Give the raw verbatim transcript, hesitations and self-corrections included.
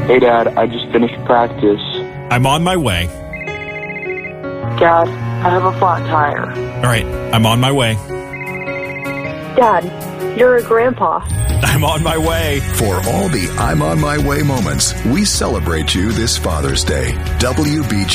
Hey, Dad, I just finished practice. I'm on my way. Dad, I have a flat tire. All right, I'm on my way. Dad, you're a grandpa. I'm on my way. For all the I'm on my way moments, we celebrate you this Father's Day. W B